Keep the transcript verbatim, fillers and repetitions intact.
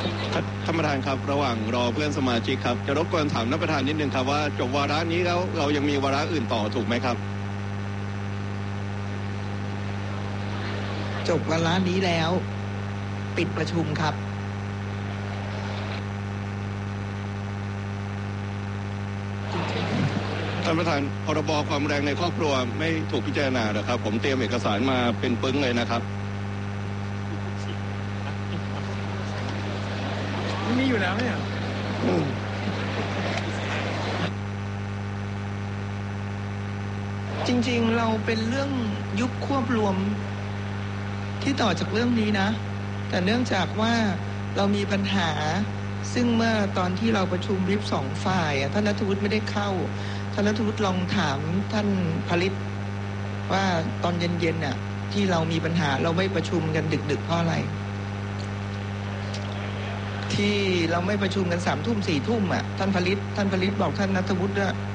ท่านประธานครับระหว่างรอเพื่อนสมาชิกครับจะรบกวนถามท่านประธานนิดนึงครับว่าจบวาระนี้แล้วเรายังมีวาระอื่นต่อถูกไหมครับจบวาระนี้แล้วปิดประชุมครับท่านประธานพรบความแรงในครอบครัวไม่ถูกพิจารณาหรอครับผมเตรียมเอกสารมาเป็นปึ้งเลยนะครับมีอยู่แล้วเนี่ยจริงๆเราเป็นเรื่องยุบควบรวมที่ต่อจากเรื่องนี้นะแต่เนื่องจากว่าเรามีปัญหาซึ่งเมื่อตอนที่เราประชุมวิปสองฝ่ายท่านณัฐวุฒิไม่ได้เข้าท่านณัฐวุฒิลองถามท่านผลิตว่าตอนเย็นๆน่ะที่เรามีปัญหาเราไม่ประชุมกันดึกๆเพราะอะไรที่เราไม่ประชุมกันสามทุ่มสี่ทุ่มอ่ะท่านผลิตท่านผลิตบอกท่านณัฐวุฒิว่า